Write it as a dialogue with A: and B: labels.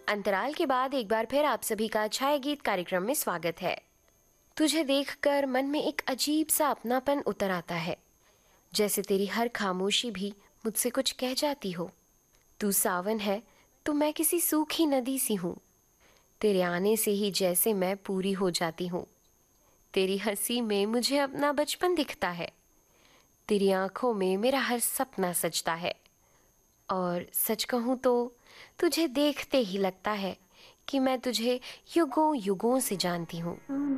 A: अंतराल के बाद एक बार फिर आप सभी का छाया गीत कार्यक्रम में स्वागत है। तुझे देखकर मन में एक अजीब सा अपनापन उतर आता है, जैसे तेरी हर खामोशी भी मुझसे कुछ कह जाती हो। तू सावन है तो मैं किसी सूखी नदी सी हूँ। तेरे आने से ही जैसे मैं पूरी हो जाती हूँ। तेरी हंसी में मुझे अपना बचपन दिखता है। तेरी आंखों में मेरा हर सपना सजता है। और सच कहूँ तो तुझे देखते ही लगता है कि मैं तुझे युगों युगों से जानती हूँ।